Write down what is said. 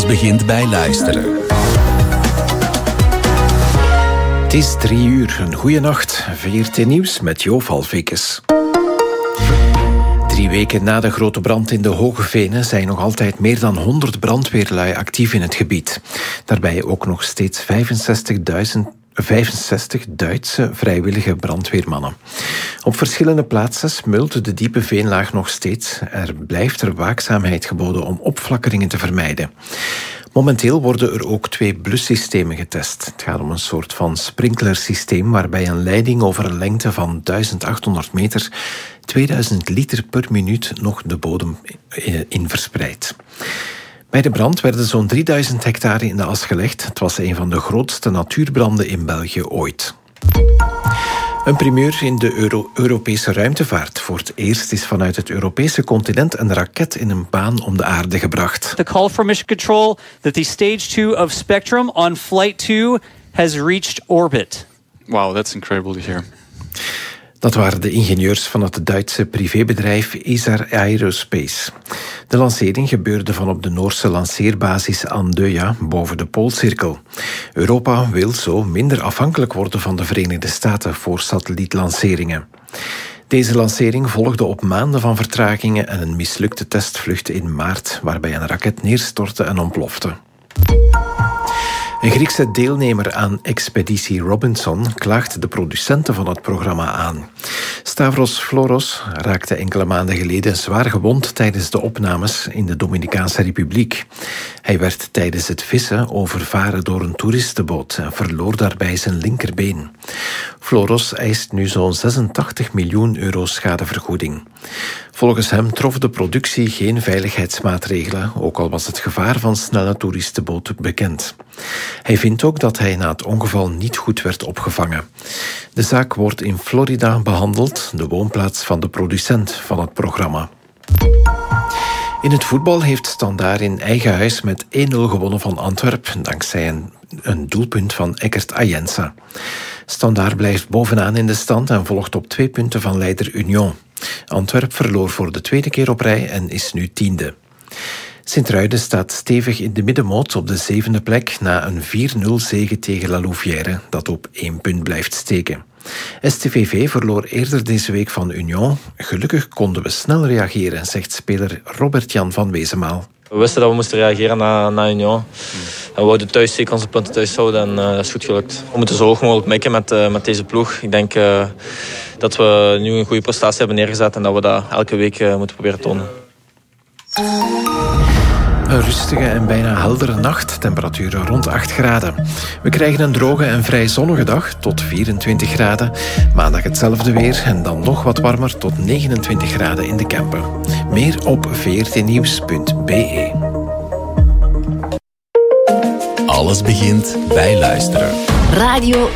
begint bij luisteren. Het is 3 uur. Een goeie nacht. VRT Nieuws met Jo Valvikes. 3 weken na de grote brand in de Hoge Venen zijn nog altijd meer dan 100 brandweerlui actief in het gebied. Daarbij ook nog steeds 65 Duitse vrijwillige brandweermannen. Op verschillende plaatsen smeult de diepe veenlaag nog steeds. Er blijft waakzaamheid geboden om opflakkeringen te vermijden. Momenteel worden er ook 2 blussystemen getest. Het gaat om een soort van sprinklersysteem waarbij een leiding over een lengte van 1800 meter 2000 liter per minuut nog de bodem in verspreidt. Bij de brand werden zo'n 3000 hectare in de as gelegd. Het was een van de grootste natuurbranden in België ooit. Een primeur in de Europese ruimtevaart. Voor het eerst is vanuit het Europese continent een raket in een baan om de aarde gebracht. The call from Mission Control that the stage 2 of Spectrum on flight 2 has reached orbit. Wow, that's incredible to hear. Dat waren de ingenieurs van het Duitse privébedrijf Isar Aerospace. De lancering gebeurde van op de Noorse lanceerbasis Andøya boven de Poolcirkel. Europa wil zo minder afhankelijk worden van de Verenigde Staten voor satellietlanceringen. Deze lancering volgde op maanden van vertragingen en een mislukte testvlucht in maart, waarbij een raket neerstortte en ontplofte. Een Griekse deelnemer aan Expeditie Robinson klaagt de producenten van het programma aan. Stavros Floros raakte enkele maanden geleden zwaar gewond tijdens de opnames in de Dominicaanse Republiek. Hij werd tijdens het vissen overvaren door een toeristenboot en verloor daarbij zijn linkerbeen. Floros eist nu zo'n 86 miljoen euro schadevergoeding. Volgens hem trof de productie geen veiligheidsmaatregelen, ook al was het gevaar van snelle toeristenboten bekend. Hij vindt ook dat hij na het ongeval niet goed werd opgevangen. De zaak wordt in Florida behandeld, de woonplaats van de producent van het programma. In het voetbal heeft Standaard in eigen huis met 1-0 gewonnen van Antwerpen, dankzij een doelpunt van Eckert Ayensa. Standaard blijft bovenaan in de stand en volgt op 2 punten van leider Union. Antwerp verloor voor de 2e keer op rij en is nu 10e. Sint-Truiden staat stevig in de middenmoot op de 7e plek na een 4-0 zege tegen La Louvière, dat op 1 punt blijft steken. STVV verloor eerder deze week van Union. Gelukkig konden we snel reageren, zegt speler Robert-Jan van Wezenmaal. We wisten dat we moesten reageren na Union. We wouden thuis zeker onze punten thuis houden en dat is goed gelukt. We moeten zo hoog mogelijk mikken met deze ploeg. Ik denk dat we nu een goede prestatie hebben neergezet en dat we dat elke week moeten proberen tonen. Een rustige en bijna heldere nacht, temperaturen rond 8 graden. We krijgen een droge en vrij zonnige dag tot 24 graden. Maandag hetzelfde weer en dan nog wat warmer tot 29 graden in de Kempen. Meer op vrtnieuws.be. Alles begint bij luisteren. Radio